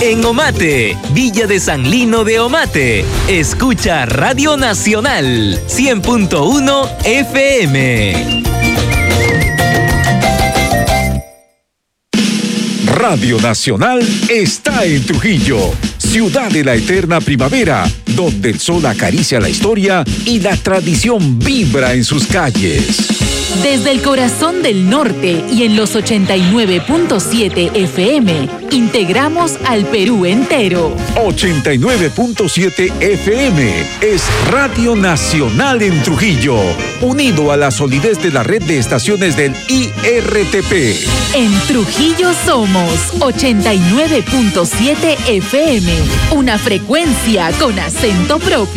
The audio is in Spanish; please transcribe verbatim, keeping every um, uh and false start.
en Omate, Villa de San Lino de Omate. Escucha Radio Nacional cien punto uno F M. Radio Nacional está en Trujillo, ciudad de la eterna primavera, donde el sol acaricia la historia y la tradición vibra en sus calles. Desde el corazón del norte y en los ochenta y nueve punto siete F M, integramos al Perú entero. ochenta y nueve punto siete F M es Radio Nacional en Trujillo, unido a la solidez de la red de estaciones del I R T P. En Trujillo somos ochenta y nueve punto siete F M, una frecuencia con acento propio.